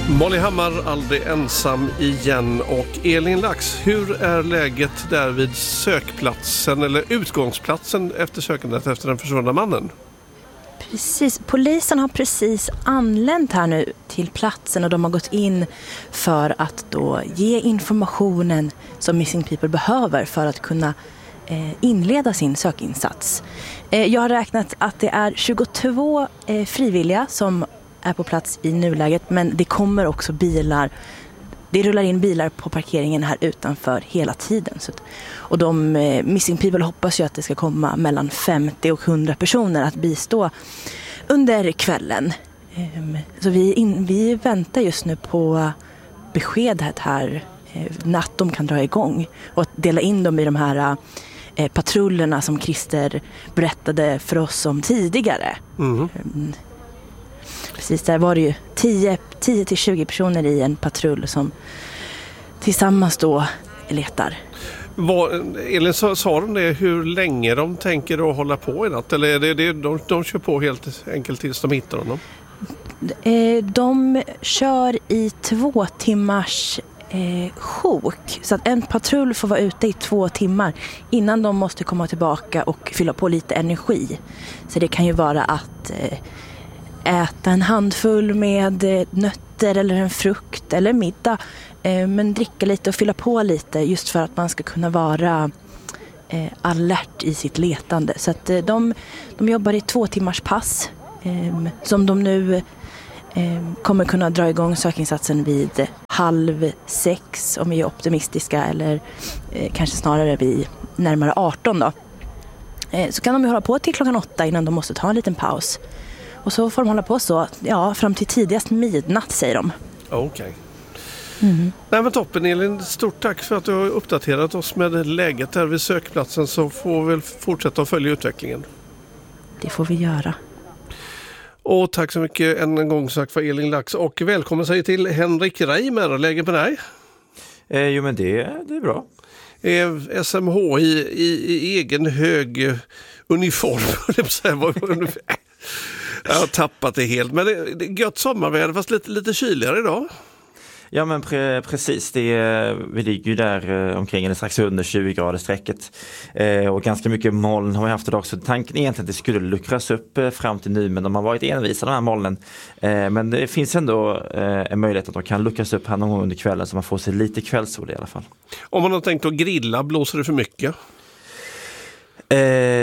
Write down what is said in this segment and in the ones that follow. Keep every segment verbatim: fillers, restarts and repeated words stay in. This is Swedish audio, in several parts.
Molly Hammar, aldrig ensam igen. Och Elin Lax, hur är läget där vid sökplatsen eller utgångsplatsen efter sökandet efter den försvunna mannen? Precis, polisen har precis anlänt här nu till platsen och de har gått in för att då ge informationen som Missing People behöver för att kunna eh, inleda sin sökinsats. Eh, jag har räknat att det är tjugotvå eh, frivilliga som är på plats i nuläget, men det kommer också bilar. Det rullar in bilar på parkeringen här utanför hela tiden. Så att, och de eh, Missing People hoppas ju att det ska komma mellan femtio och hundra personer att bistå under kvällen. Eh, så vi, in, vi väntar just nu på beskedet här eh, när de kan dra igång och att dela in dem i de här eh, patrullerna som Christer berättade för oss om tidigare. Mm. Eh, Precis, där var det ju tio till tjugo personer i en patrull som tillsammans då letar. Vad, Elin, sa, sa de det hur länge de tänker att hålla på i natt? Eller är det, det, de, de kör på helt enkelt tills de hittar honom? De kör i två timmars eh, sjok. Så att en patrull får vara ute i två timmar innan de måste komma tillbaka och fylla på lite energi. Så det kan ju vara att eh, äta en handfull med nötter eller en frukt eller middag. Men dricka lite och fylla på lite just för att man ska kunna vara alert i sitt letande. Så att de, de jobbar i två timmars pass som de nu kommer kunna dra igång sökinsatsen vid halv sex om vi är optimistiska, eller kanske snarare vid närmare arton då. Så kan de ju hålla på till klockan åtta innan de måste ta en liten paus. Och så får de hålla på så, ja, fram till tidigast midnatt, säger de. Okej. Okay. Mm. Nej, men toppen, Elin. Stort tack för att du har uppdaterat oss med läget där vid sökplatsen, så får vi väl fortsätta att följa utvecklingen. Det får vi göra. Och tack så mycket än en gång sagt för Elin Lax. Och välkommen sig till Henrik Reimer. Läget på dig? Eh, jo, men det, det är bra. Eh, S M H i, i, i egen hög uniform. Jag har tappat det helt, men det är gött sommarväder fast lite, lite kyligare idag. Ja, men pre- precis, det är, vi ligger ju där eh, omkring eller strax under tjugo grader strecket eh, och ganska mycket moln har vi haft idag, så tanken egentligen att det skulle luckras upp eh, fram till nu, men de har varit envisa de här molnen, eh, men det finns ändå eh, en möjlighet att de kan luckras upp här någon gång under kvällen så man får se lite kvällssol i alla fall. Om man har tänkt att grilla, blåser det för mycket? Eh,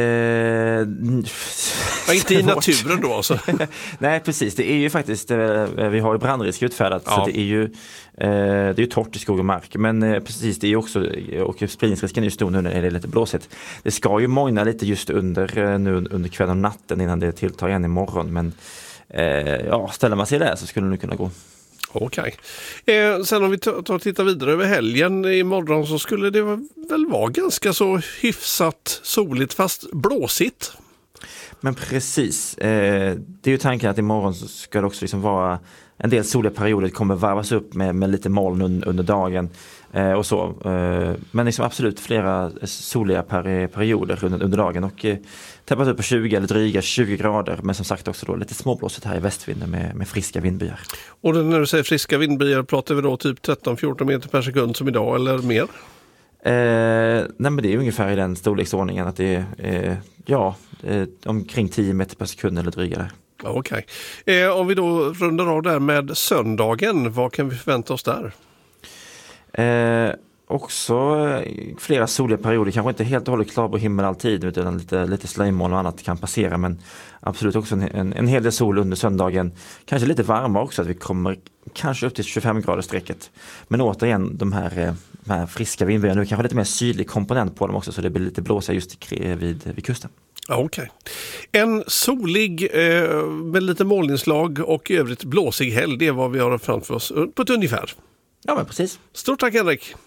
ja, inte i naturen då alltså. Nej, precis, det är ju faktiskt eh, vi har ju brandrisk utfärdat, ja. Så det är ju eh, det är ju torrt i skog och mark, men eh, precis, det är ju också, och spridningsrisken är ju stor nu när det är lite blåsigt. Det ska ju mojna lite just under eh, nu under kvällen och natten innan det tilltar igen imorgon, men eh, ja, ställer man sig där så skulle det nu kunna gå. Okej. Eh, sen om vi tar och tittar vidare över helgen imorgon, så skulle det väl vara ganska så hyfsat soligt fast blåsigt. Men precis, eh, det är ju tanken att imorgon så ska det också liksom vara en del soliga perioder, kommer varvas upp med, med lite moln un, under dagen eh, och så. Eh, men liksom absolut flera soliga per, perioder under, under dagen och eh, temperatur på tjugo eller dryga tjugo grader, men som sagt också då lite småblåsigt här i västvinden med, med friska vindbyar. Och när du säger friska vindbyar, pratar vi då typ tretton till fjorton meter per sekund som idag eller mer? Eh, nej, men det är ungefär i den storleksordningen att det är eh, ja, eh, omkring tio meter per sekund eller drygare. Okej. Okay. Eh, om vi då rundar av där med söndagen, vad kan vi förvänta oss där? Eh, också flera soliga perioder, kanske inte helt och hållet klar på himmel alltid, utan lite, lite slöjmoln och annat kan passera, men absolut också en, en, en hel del sol under söndagen. Kanske lite varmare också, att vi kommer kanske upp till tjugofem grader strecket. Men återigen, de här, de här friska vindbyarna, nu kanske lite mer sydlig komponent på dem också, så det blir lite blåsa just vid, vid kusten. Okej. Okay. En solig eh, med lite molninslag och övrigt blåsig helg, det är vad vi har framför oss på ett ungefär. Ja, men precis. Stort tack, Henrik.